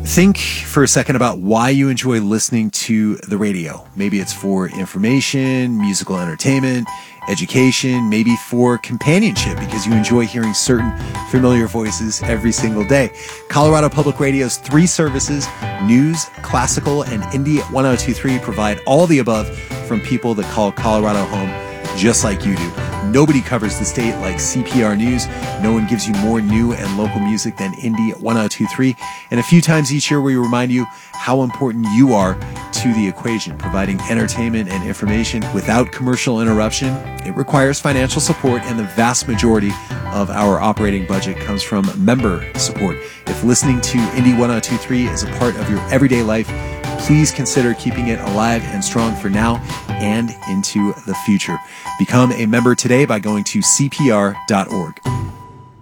Think for a second about why you enjoy listening to the radio. Maybe it's for information, musical entertainment, education, maybe for companionship because you enjoy hearing certain familiar voices every single day. Colorado Public Radio's three services, news, classical, and indie 1023, provide all the above from people that call Colorado home just like you do. Nobody covers the state like CPR News. No one gives you more new and local music than Indie 1023. And a few times each year we remind you how important you are to the equation, providing entertainment and information without commercial interruption. It requires financial support, and the vast majority of our operating budget comes from member support. If listening to Indie 1023 is a part of your everyday life, please consider keeping it alive and strong for now and into the future. Become a member today by going to cpr.org.